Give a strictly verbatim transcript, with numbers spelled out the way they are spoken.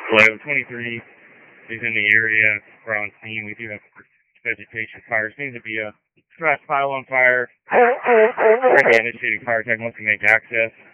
eleven twenty-three is in the area. We're on scene. We do have vegetation fire. Seems to be a grass pile on fire. We're initiating fire attack once we make access.